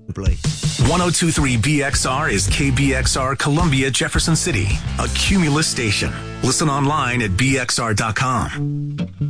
1023 BXR is KBXR Columbia, Jefferson City, a Cumulus station. Listen online at bxr.com.